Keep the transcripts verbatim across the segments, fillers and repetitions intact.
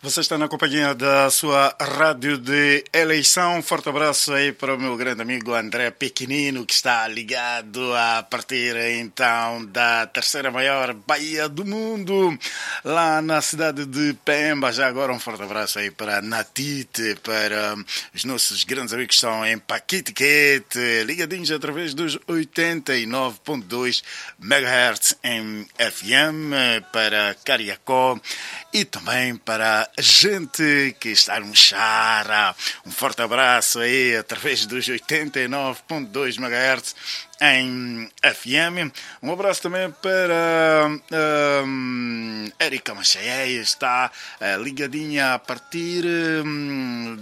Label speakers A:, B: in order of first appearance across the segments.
A: Você está na companhia da sua rádio de eleição. Forte abraço aí para o meu grande amigo André Pequenino, que está ligado a partir então da terceira maior baía do mundo, lá na cidade de Pemba. Já agora um forte abraço aí para Natite, para os nossos grandes amigos que estão em Paquitiquete, ligadinhos através dos oitenta e nove ponto dois megahertz em F M, para Cariacó e também para gente que está no Xara. Um forte abraço aí através dos oitenta e nove ponto dois megahertz em F M. Um abraço também para um, Érica Machaei, está uh, ligadinha a partir um,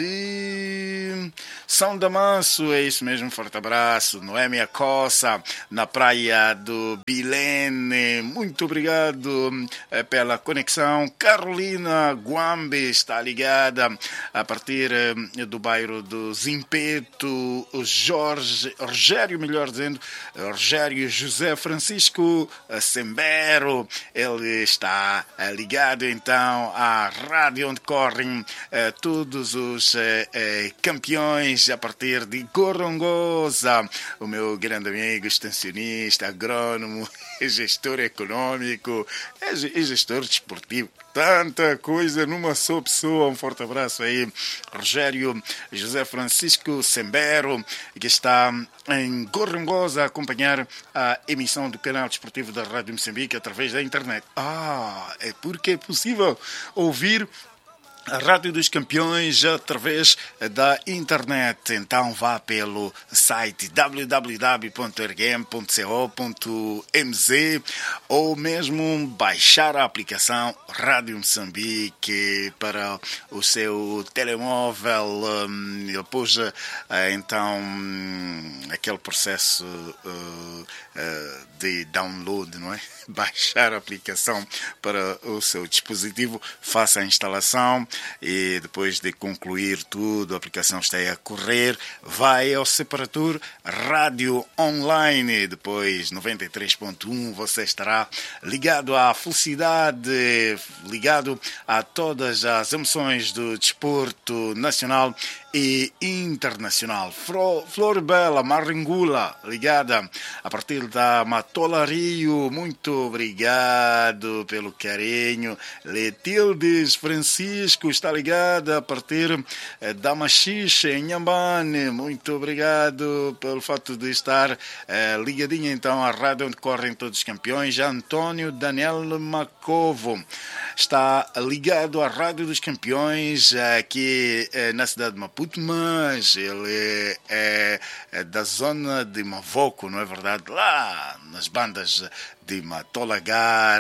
A: de São Damanço, é isso mesmo, forte abraço. Noémia Coça, na praia do Bilene, muito obrigado uh, pela conexão. Carolina Guambe está ligada a partir uh, do bairro do Zimpeto. O Jorge, Rogério, melhor dizendo, Rogério José Francisco Sembero, ele está ligado então à rádio onde correm uh, todos os uh, uh, campeões a partir de Gorongosa. O meu grande amigo extensionista, agrônomo, gestor econômico e gestor desportivo. Tanta coisa numa só pessoa. Um forte abraço aí, Rogério José Francisco Sembero, que está em Gorongosa a acompanhar a emissão do canal desportivo da Rádio Moçambique através da internet. Ah, é porque é possível ouvir a Rádio dos Campeões através da internet. Então vá pelo site w w w ponto r g m ponto co ponto m z ou mesmo baixar a aplicação Rádio Moçambique para o seu telemóvel. Depois, então, aquele processo de download, não é? Baixar a aplicação para o seu dispositivo, faça a instalação e depois de concluir tudo, a aplicação está aí a correr, vai ao separador Rádio Online, depois noventa e três ponto um, você estará ligado à felicidade, ligado a todas as emoções do desporto nacional e internacional. Flor Bela Maringula, ligada a partir da Matola Rio, muito obrigado pelo carinho. Letildes Francisco está ligada a partir da Machixe, em Nhambane, muito obrigado pelo fato de estar eh, ligadinha então à rádio onde correm todos os campeões. Antônio Daniel Macovo está ligado à Rádio dos Campeões aqui eh, na cidade de Maputo, mas ele é, é da zona de Mavoco, não é verdade? Lá nas bandas de Matolagar,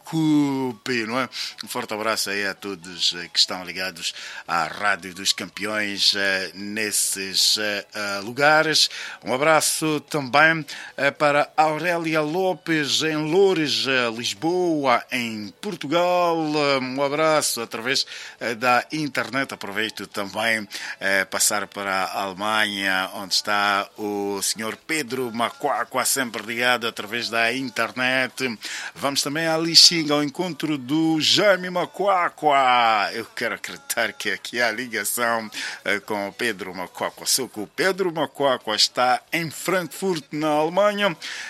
A: Mucupi, não é? Um forte abraço aí a todos que estão ligados à Rádio dos Campeões eh, nesses eh, lugares. Um abraço também eh, para Aurélia Lopes em Loures, eh, Lisboa, em Portugal. Um abraço através eh, da internet. Aproveito também eh, passar para a Alemanha, onde está o senhor Pedro Macuacua, sempre ligado através da internet. Vamos também a Lixinga, ao encontro do Jaime Macuacua. Eu quero acreditar que aqui há ligação uh, com o Pedro Macuacua. Só que o Pedro Macuacua está em Frankfurt, na Alemanha,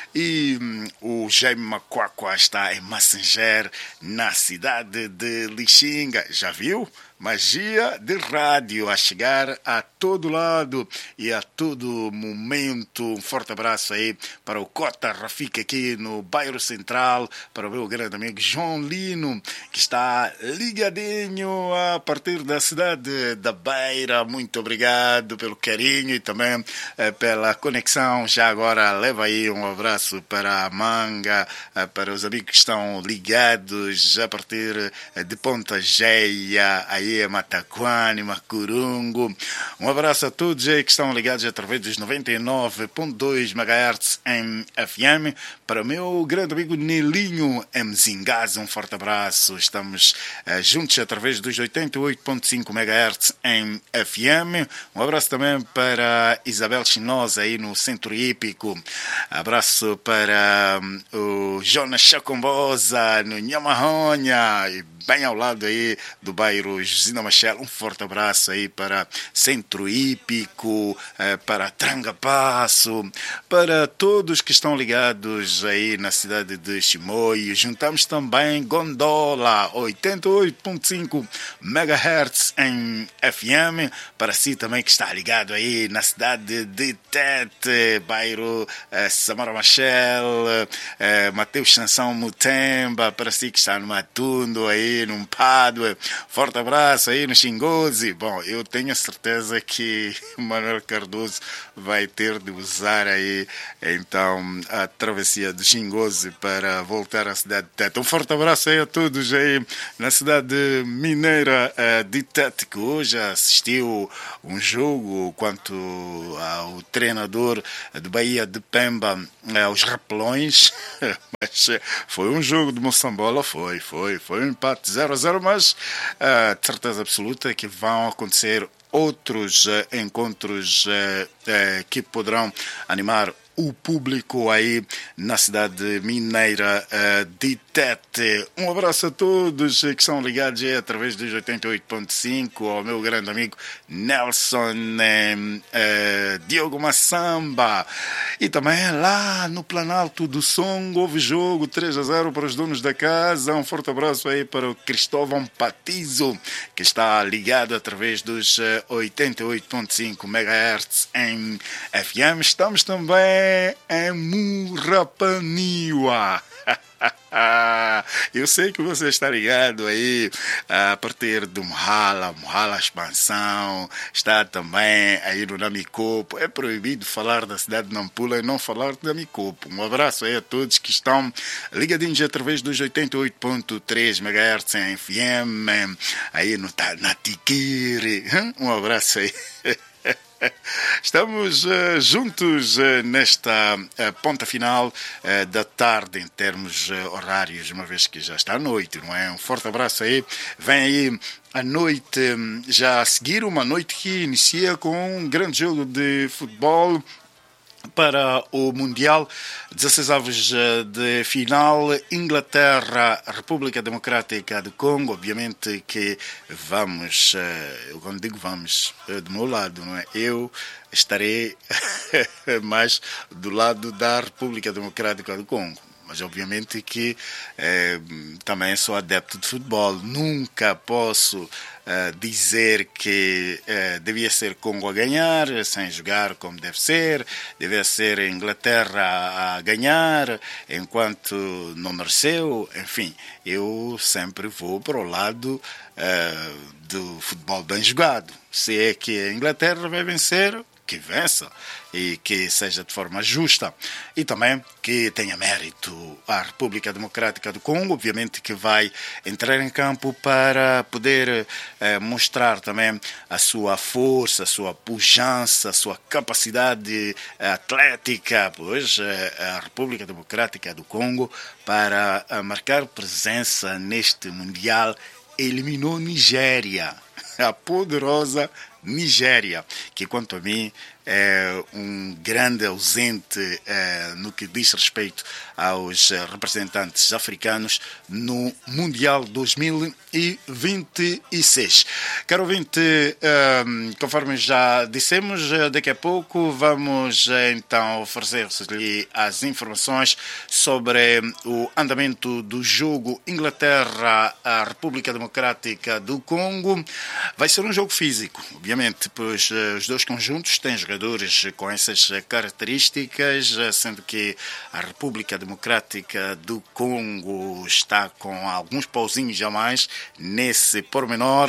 A: e um, o Jaime Macuacua está em Massanger, na cidade de Lixinga. Já viu? Magia de rádio a chegar a todo lado e a todo momento. Um forte abraço aí para o Cota Rafik aqui no bairro Central, para o meu grande amigo João Lino, que está ligadinho a partir da cidade da Beira. Muito obrigado pelo carinho e também eh, pela conexão. Já agora leva aí um abraço para a Manga, eh, para os amigos que estão ligados a partir eh, de Ponta Geia, aí Mataquane, Macurungo. Um abraço a todos aí que estão ligados através dos noventa e nove ponto dois megahertz em F M. Para o meu grande amigo Nelinho em Zingaz, um forte abraço. Estamos uh, juntos através dos oitenta e oito ponto cinco megahertz em F M. Um abraço também para Isabel Chinosa aí no Centro Hípico. Abraço para um, o Jonas Chacombosa no Nhamarronha. E bem ao lado aí do bairro Josina Machel. Um forte abraço aí para Centro Hípico, para Trangapasso, para todos que estão ligados aí na cidade de Chimoio. Juntamos também Gondola, oitenta e oito ponto cinco megahertz em F M, para si também que está ligado aí na cidade de Tete, bairro eh, Samara Machel, eh, Mateus Sansão Mutemba, para si que está no Matundo aí, no Padua. Forte abraço aí no Xingozi. Bom, eu tenho a certeza que Manuel Cardoso vai ter de usar aí então a travessia do Xingozi para voltar à cidade de Tete. Um forte abraço aí a todos aí na cidade mineira uh, de Tete, que hoje assistiu um jogo quanto ao treinador do Bahia de Pemba, uh, os Rapelões. Mas foi um jogo de Moçambola, foi, foi, foi um empate zero a zero, mas uh, de certeza absoluta que vão acontecer outros uh, encontros uh, uh, que poderão animar o público aí na cidade mineira uh, de Tete. Um abraço a todos que estão ligados aí através dos oitenta e oito ponto cinco, ao meu grande amigo Nelson uh, uh, Diogo Massamba. E também lá no Planalto do Som houve jogo três a zero para os donos da casa. Um forte abraço aí para o Cristóvão Patizo, que está ligado através dos uh, oitenta e oito ponto cinco megahertz em F M. Estamos também em Murapaniwa. Eu sei que você está ligado aí a partir do Muhala, Muhala Expansão, está também aí no Namicopo. É proibido falar da cidade de Nampula e não falar de Namicopo. Um abraço aí a todos que estão ligadinhos através dos oitenta e oito ponto três megahertz em F M, aí no Natiquiri. Um abraço aí. Estamos uh, juntos uh, nesta uh, ponta final uh, da tarde em termos uh, horários, uma vez que já está à noite, não é? Um forte abraço aí. Vem aí a noite um, já a seguir, uma noite que inicia com um grande jogo de futebol para o Mundial, dezasseis avos de final, Inglaterra, República Democrática do Congo. Obviamente que vamos, eu quando digo vamos, do meu lado, não é? Eu estarei mais do lado da República Democrática do Congo. Mas obviamente que eh, também sou adepto de futebol. Nunca posso eh, dizer que eh, devia ser Congo a ganhar, sem jogar como deve ser. Devia ser a Inglaterra a ganhar, enquanto não mereceu. Enfim, eu sempre vou para o lado eh, do futebol bem jogado. Se é que a Inglaterra vai vencer, que vença e que seja de forma justa, e também que tenha mérito a República Democrática do Congo, obviamente que vai entrar em campo para poder eh, mostrar também a sua força, a sua pujança, a sua capacidade atlética, pois eh, a República Democrática do Congo, para eh, marcar presença neste Mundial, eliminou Nigéria, a poderosa Nigéria, que quanto a mim é um grande ausente é, no que diz respeito aos representantes africanos no Mundial dois mil e vinte e seis. Caro ouvinte, é, conforme já dissemos, daqui a pouco vamos então oferecer-lhe as informações sobre o andamento do jogo Inglaterra-República Democrática do Congo. Vai ser um jogo físico, obviamente, pois os dois conjuntos têm jogadores com essas características, sendo que a República Democrática do Congo está com alguns pauzinhos a mais nesse pormenor,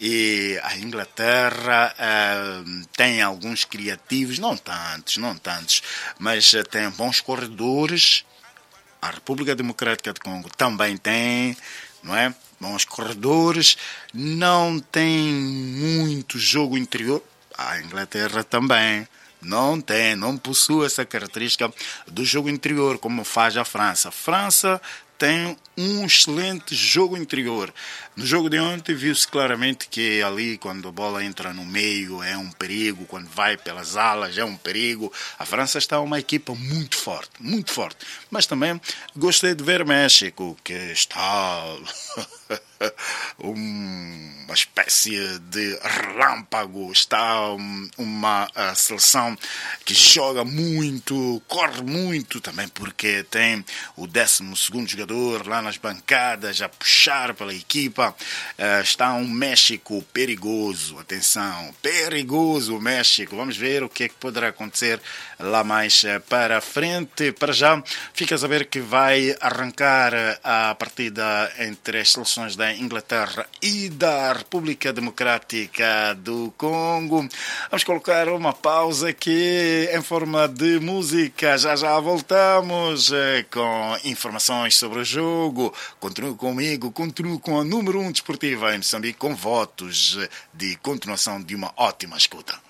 A: e a Inglaterra uh, tem alguns criativos, não tantos, não tantos, mas tem bons corredores. A República Democrática do Congo também tem, não é? Bons corredores, não tem muito jogo interior. A Inglaterra também não tem, não possui essa característica do jogo interior, como faz a França. A França tem um excelente jogo interior. No jogo de ontem viu-se claramente que ali, quando a bola entra no meio, é um perigo, quando vai pelas alas é um perigo. A França está uma equipa muito forte, muito forte. Mas também gostei de ver o México, que está uma espécie de relâmpago. Está uma seleção que joga muito, corre muito também, porque tem o décimo segundo jogador lá nas bancadas a puxar pela equipa. Está um México perigoso, atenção, perigoso o México. Vamos ver o que é que poderá acontecer lá mais para frente. Para já, fica a saber que vai arrancar a partida entre as seleções da Inglaterra e da República Democrática do Congo. Vamos colocar uma pausa aqui em forma de música. Já já voltamos com informações sobre o jogo. Continue comigo, continue com a número um desportiva em Moçambique, com votos de continuação de uma ótima escuta.